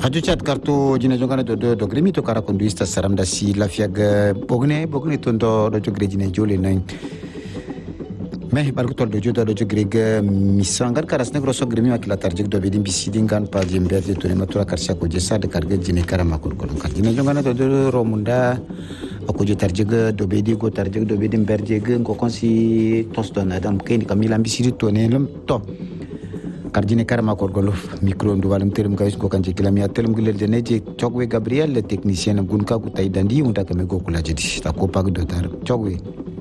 Radio chat kartu jina jongana do gremi to kara konduista saramda si lafiaga bogne to do jogre jina jole nai me barku to do joda do jogre misangar karas ne grosso gremi makila tarjik do bedin bisidingan pa jembe to ne matura karsa ko jesa de karga jine kara makor kolon kar jina jongana do romunda ako je tarjik do bedi go tarjik do bedin berje ko konsi toston adam keni kamila bisiri to ne lum to Kardine karama korgolo micro ndu walam terum kawis ko kanje kilami atelum gilel jeneje chogwe Gabriel le technicien gunka ku taydandi unda kame go kula jedi ta ko pag do tar chogwe